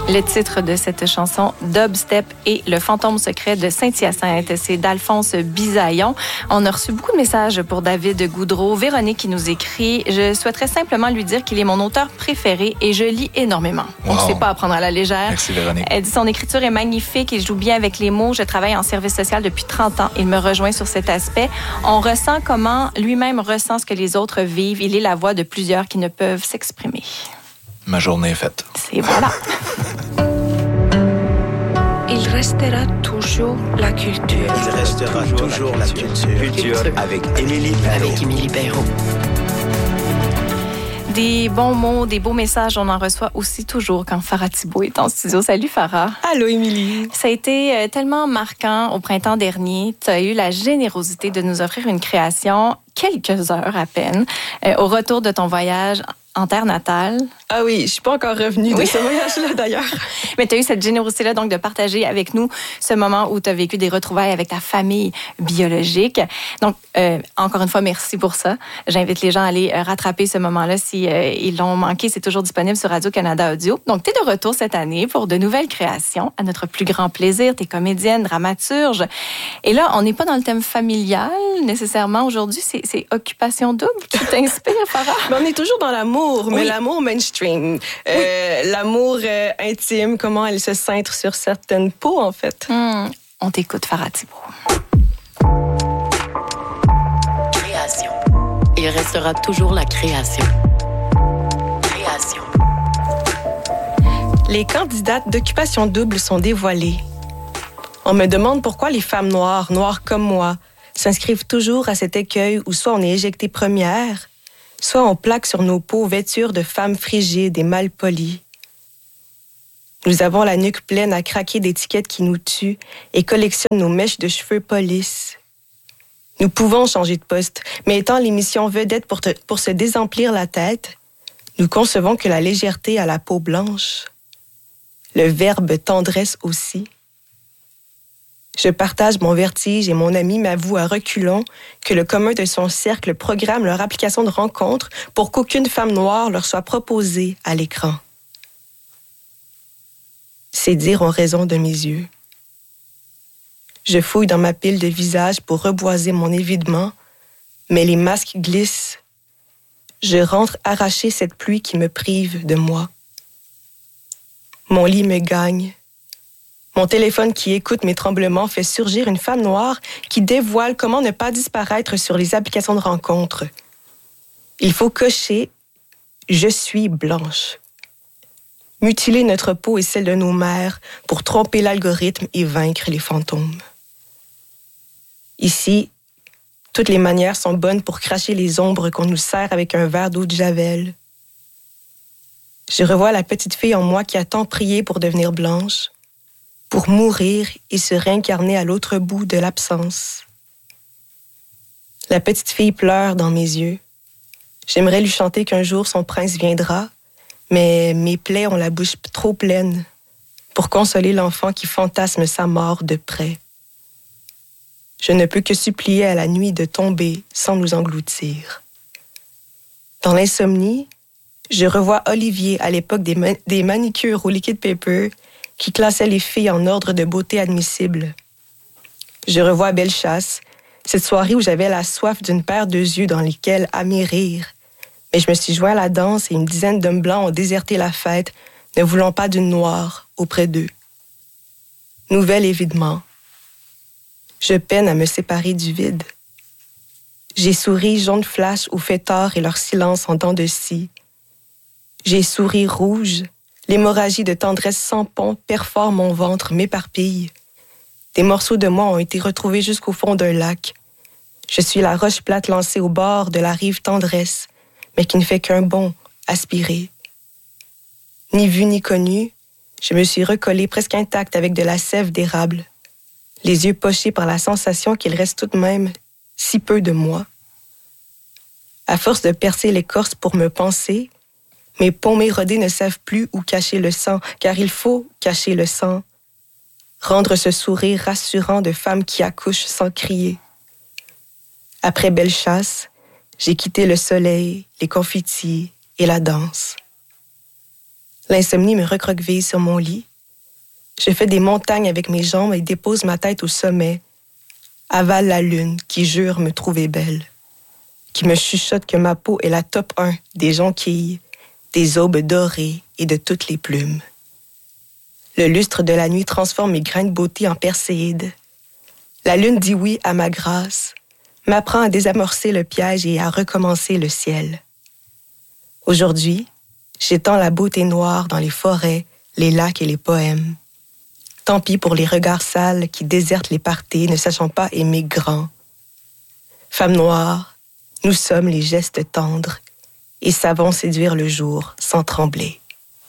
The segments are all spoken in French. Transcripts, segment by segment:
Le titre de cette chanson, Dubstep et Le fantôme secret de Saint-Hyacinthe, c'est d'Alphonse Bisaillon. On a reçu beaucoup de messages pour David Goudreau. Véronique qui nous écrit « Je souhaiterais simplement lui dire qu'il est mon auteur préféré et je lis énormément. Wow. Donc, c'est pas à prendre à la légère. » Merci Véronique. Elle dit « Son écriture est magnifique, il joue bien avec les mots. Je travaille en service social depuis 30 ans. Il me rejoint sur cet aspect. On ressent comment lui-même ressent ce que les autres vivent. Il est la voix de plusieurs qui ne peuvent s'exprimer. » Ma journée est faite. C'est voilà. Il restera toujours la culture. Il restera toujours la culture. Avec Émilie Perrault. Des bons mots, des beaux messages, on en reçoit aussi toujours quand Farah Thibault est en studio. Salut Farah. Allô Émilie. Ça a été tellement marquant au printemps dernier. Tu as eu la générosité de nous offrir une création quelques heures à peine au retour de ton voyage en terre natale. Ah oui, je suis pas encore revenue de ce voyage-là d'ailleurs. Mais tu as eu cette générosité-là donc de partager avec nous ce moment où tu as vécu des retrouvailles avec ta famille biologique. Donc, encore une fois, merci pour ça. J'invite les gens à aller rattraper ce moment-là si ils l'ont manqué. C'est toujours disponible sur Radio-Canada Audio. Donc, tu es de retour cette année pour de nouvelles créations. À notre plus grand plaisir, tu es comédienne, dramaturge. Et là, on n'est pas dans le thème familial nécessairement aujourd'hui. C'est occupation double qui t'inspire, Farah. Mais on est toujours dans l'amour, mais l'amour mainstream. L'amour intime, comment elle se cintre sur certaines peaux, en fait. On t'écoute, Farah Thibault. Création. Il restera toujours la création. Création. Les candidates d'occupation double sont dévoilées. On me demande pourquoi les femmes noires comme moi, s'inscrivent toujours à cet écueil où soit on est éjecté première, soit on plaque sur nos peaux vêtures de femmes frigides et mal polies. Nous avons la nuque pleine à craquer d'étiquettes qui nous tuent et collectionnent nos mèches de cheveux polices. Nous pouvons changer de poste, mais étant l'émission vedette pour se désemplir la tête, nous concevons que la légèreté a la peau blanche. Le verbe tendresse aussi. Je partage mon vertige et mon ami m'avoue à reculons que le commun de son cercle programme leur application de rencontre pour qu'aucune femme noire leur soit proposée à l'écran. C'est dire en raison de mes yeux. Je fouille dans ma pile de visages pour reboiser mon évidement, mais les masques glissent. Je rentre arracher cette pluie qui me prive de moi. Mon lit me gagne. Mon téléphone qui écoute mes tremblements fait surgir une femme noire qui dévoile comment ne pas disparaître sur les applications de rencontres. Il faut cocher « Je suis blanche ». Mutiler notre peau et celle de nos mères pour tromper l'algorithme et vaincre les fantômes. Ici, toutes les manières sont bonnes pour cracher les ombres qu'on nous sert avec un verre d'eau de Javel. Je revois la petite fille en moi qui a tant prié pour devenir blanche, pour mourir et se réincarner à l'autre bout de l'absence. La petite fille pleure dans mes yeux. J'aimerais lui chanter qu'un jour son prince viendra, mais mes plaies ont la bouche trop pleine pour consoler l'enfant qui fantasme sa mort de près. Je ne peux que supplier à la nuit de tomber sans nous engloutir. Dans l'insomnie, je revois Olivier à l'époque des manicures au liquid paper qui classait les filles en ordre de beauté admissible. Je revois Bellechasse, cette soirée où j'avais la soif d'une paire de yeux dans lesquels à mes rires. Mais je me suis joint à la danse et une dizaine d'hommes blancs ont déserté la fête, ne voulant pas d'une noire auprès d'eux. Nouvel évidement. Je peine à me séparer du vide. J'ai souri jaune flash aux fêtards et leur silence en dents de scie. J'ai souri rouge. L'hémorragie de tendresse sans pont perfore mon ventre, m'éparpille. Des morceaux de moi ont été retrouvés jusqu'au fond d'un lac. Je suis la roche plate lancée au bord de la rive tendresse, mais qui ne fait qu'un bond, aspiré. Ni vu ni connu, je me suis recollée presque intacte avec de la sève d'érable, les yeux pochés par la sensation qu'il reste tout de même si peu de moi. À force de percer l'écorce pour me penser, mes paumes érodées ne savent plus où cacher le sang, car il faut cacher le sang. Rendre ce sourire rassurant de femme qui accouche sans crier. Après Bellechasse, j'ai quitté le soleil, les confitis et la danse. L'insomnie me recroqueville sur mon lit. Je fais des montagnes avec mes jambes et dépose ma tête au sommet. Avale la lune qui jure me trouver belle, qui me chuchote que ma peau est la top 1 des jonquilles, des aubes dorées et de toutes les plumes. Le lustre de la nuit transforme mes grains de beauté en perséides. La lune dit oui à ma grâce, m'apprend à désamorcer le piège et à recommencer le ciel. Aujourd'hui, j'étends la beauté noire dans les forêts, les lacs et les poèmes. Tant pis pour les regards sales qui désertent les parties, ne sachant pas aimer grand. Femmes noires, nous sommes les gestes tendres et savons séduire le jour sans trembler.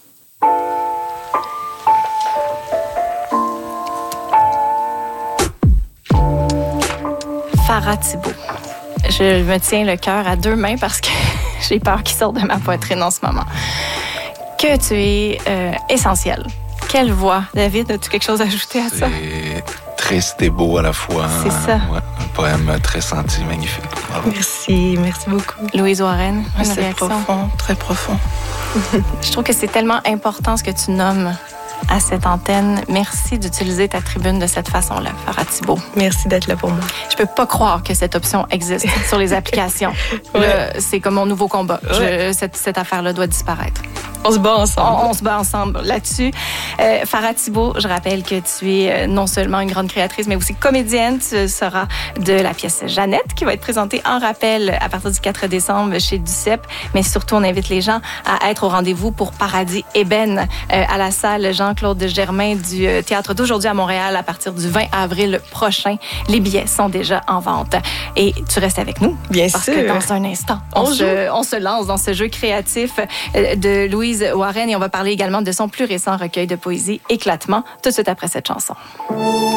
Farah Thibault. Je me tiens le cœur à 2 mains parce que j'ai peur qu'il sorte de ma poitrine en ce moment. Que tu es essentiel. Quelle voix. David, as-tu quelque chose à ajouter à ça? C'est triste et beau à la fois. C'est ça. Ouais, un poème très senti, magnifique. Bravo. Merci beaucoup. Louise Warren, une C'est réaction? profond, très profond. Je trouve que c'est tellement important ce que tu nommes à cette antenne. Merci d'utiliser ta tribune de cette façon-là, Farah Thibault. Merci d'être là pour moi. Je peux pas croire que cette option existe sur les applications. Ouais. Là, c'est comme mon nouveau combat. Ouais. Cette affaire-là doit disparaître. On se bat ensemble. On se bat ensemble là-dessus. Farah Thibault, je rappelle que tu es non seulement une grande créatrice, mais aussi comédienne. Tu seras de la pièce Jeannette, qui va être présentée en rappel à partir du 4 décembre chez Duceppe. Mais surtout, on invite les gens à être au rendez-vous pour Paradis Ébène à la salle Jean-Claude Germain du Théâtre d'Aujourd'hui à Montréal à partir du 20 avril prochain. Les billets sont déjà en vente. Et tu restes avec nous. Bien parce sûr. que dans un instant, on se lance dans ce jeu créatif de Louise Warren et on va parler également de son plus récent recueil de poésie, Éclatement, tout de suite après cette chanson.